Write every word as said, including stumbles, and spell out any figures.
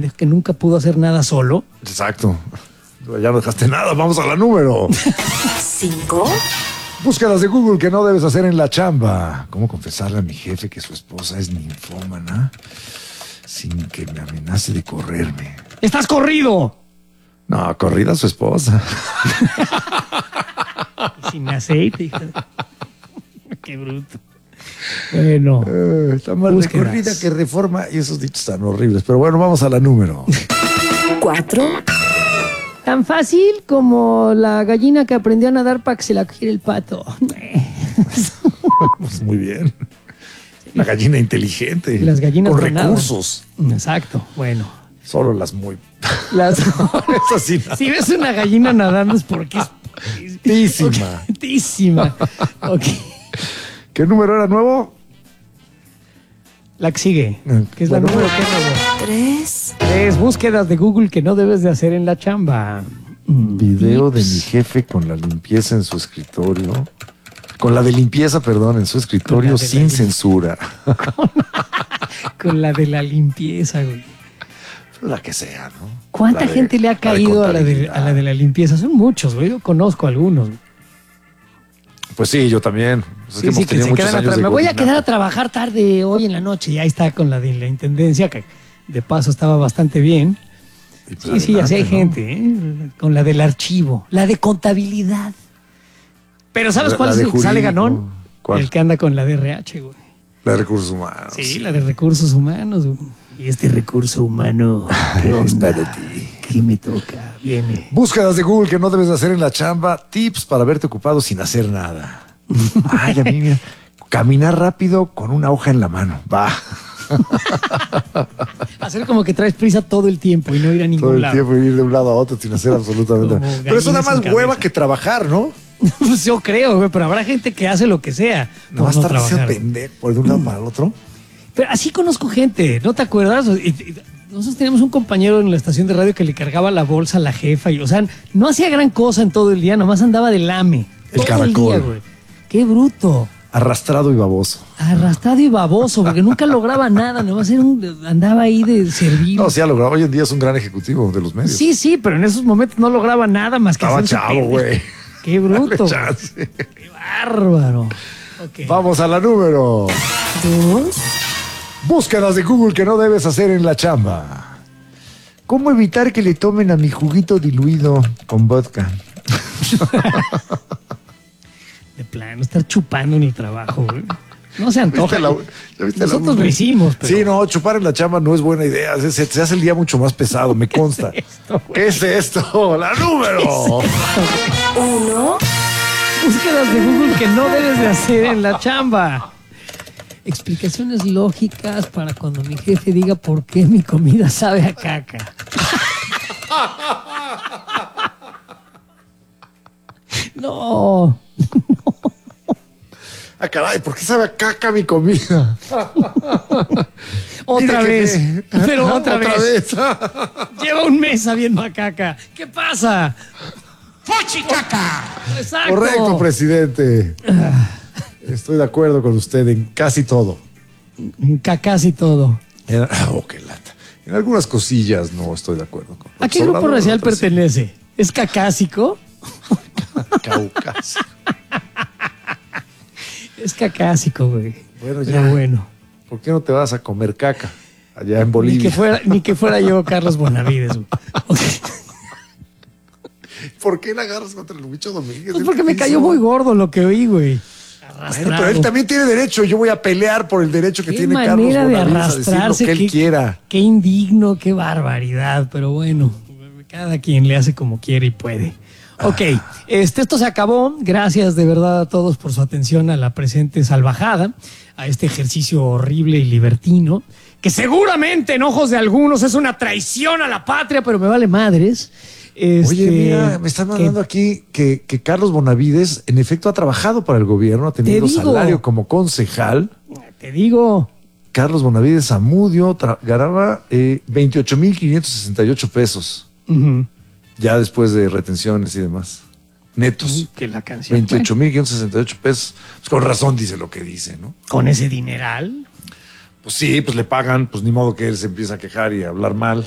pendejo que nunca pudo hacer nada solo. Exacto. Ya no dejaste nada, vamos a la número. Cinco. Búsquedas de Google que no debes hacer en la chamba. ¿Cómo confesarle a mi jefe que su esposa es ninfómana sin que me amenace de correrme? ¡Estás corrido! No, corrida a su esposa. Sin aceite, hija. Qué bruto. Bueno. Eh, está más búsquedas. recorrida que reforma y esos dichos están horribles. Pero bueno, vamos a la número. Cuatro. Tan fácil como la gallina que aprendió a nadar para que se la cogiera el pato. Pues muy bien. La gallina inteligente. Las gallinas con no nadan. recursos. Exacto, bueno. Solo las muy... Las... Eso sí, no. Si ves una gallina nadando es porque es... Tísima. Okay. Tísima. Ok. ¿Qué número era nuevo? La que sigue. Que es la Bueno, número que nuevo. Tres. Tres búsquedas de Google que no debes de hacer en la chamba. Video de Tips. mi jefe con la limpieza en su escritorio. Con la de limpieza, perdón, en su escritorio de la sin lim- censura. Con la de la limpieza, güey. La que sea, ¿no? ¿Cuánta La de- gente le ha la de caído a la, de, contabilidad. a la de la limpieza? Son muchos, güey. Yo conozco algunos. Güey. Pues sí, yo también. Pues es Sí, que sí, hemos que tenido se muchos quedan años atrás. de Me voy a coordinar. quedar a trabajar tarde hoy en la noche. Y ahí está con la de la intendencia, que de paso estaba bastante bien. Y pues Sí, sí, así hay adelante, ¿no? gente, ¿eh? Con la del archivo, la de contabilidad. Pero ¿sabes La- cuál la es de el que sale jurídico. ganón? ¿Cuál? El que anda con la de R H, güey. La de recursos humanos. Sí, la de recursos humanos, güey. Y este recurso humano, ¿qué Es onda? para ti. ¿Qué me toca? Viene. Búsquedas de Google que no debes hacer en la chamba. Tips para verte ocupado sin hacer nada. Ay, a mí, mira. Caminar rápido con una hoja en la mano. Va. Hacer como que traes prisa todo el tiempo y no ir a ningún Todo el lado. tiempo ir de un lado a otro sin hacer absolutamente Como nada. Pero eso da gallina más sin hueva cabeza. que trabajar, ¿no? Pues yo creo, güey, pero habrá gente que hace lo que sea. No va a por estar haciendo trabajar. pendejo por de un lado para el otro. Pero así conozco gente, ¿no te acuerdas? Y- y- Nosotros teníamos un compañero en la estación de radio que le cargaba la bolsa a la jefa y, o sea, no hacía gran cosa en todo el día, nomás andaba de lame. El todo caracol. El día, güey. Qué bruto. Arrastrado y baboso. Arrastrado y baboso, porque nunca lograba nada, nomás era un, andaba ahí de servir. No, sí ha logrado. Hoy en día es un gran ejecutivo de los medios. Sí, sí, pero en esos momentos no lograba nada más que Estaba hacerse chavo, pendejo. güey. Qué bruto. Dale chance. Qué bárbaro. Ok. Vamos a la número. Dos. Búsquedas de Google que no debes hacer en la chamba. ¿Cómo evitar que le tomen a mi juguito diluido con vodka? De plano, estar chupando en el trabajo, güey. No se antoja. ¿Viste la- ya viste la- Nosotros lo hicimos, pero... Sí, no, chupar en la chamba no es buena idea. Se, se- se hace el día mucho más pesado, me consta. esto, güey? ¿Qué es esto? La número. Uno. Búsquedas de Google que no debes de hacer en la chamba. Explicaciones lógicas para cuando mi jefe diga por qué mi comida sabe a caca. No. Ah, caray, ¿por qué sabe a caca mi comida? Otra Mire, vez. jefe. Pero otra, vez. vez. Lleva un mes sabiendo a caca. ¿Qué pasa? ¡Fuchicaca! Exacto. Correcto, presidente. Estoy de acuerdo con usted en casi todo. En cacas y todo. En, oh, qué lata. En algunas cosillas no estoy de acuerdo con. ¿A qué López grupo Obrador, racial otras sí. pertenece? ¿Es cacásico? Caucasio. Es cacásico, güey. Bueno, Pero ya. bueno. ¿Por qué no te vas a comer caca allá en Ni Bolivia? que, fuera, ni que fuera yo Carlos Bonavides. güey. Ok. ¿Por qué la agarras contra el bicho Domínguez? Pues porque me cayó muy gordo lo que oí, güey. Bueno, pero él también tiene derecho. Yo voy a pelear por el derecho que Qué tiene Carlos manera de Bonavides a decir lo arrastrarse. que él qué, quiera. Qué indigno, qué barbaridad. Pero bueno, cada quien le hace como quiere y puede. Ok, este, esto se acabó. Gracias de verdad a todos por su atención a la presente salvajada, a este ejercicio horrible y libertino, que seguramente en ojos de algunos es una traición a la patria, pero me vale madres. Este, Oye, mira, me están mandando que- aquí que, que Carlos Bonavides, en efecto, ha trabajado para el gobierno, ha tenido Te digo. salario como concejal. Te digo, Carlos Bonavides Zamudio tra- ganaba eh, veintiocho mil quinientos sesenta y ocho pesos, ujú, ya después de retenciones y demás. Netos. que la canción. veintiocho mil quinientos sesenta y ocho pesos. Pues con razón dice lo que dice, ¿no? Con ese dineral. Pues sí, pues le pagan, pues ni modo que él se empiece a quejar y a hablar mal.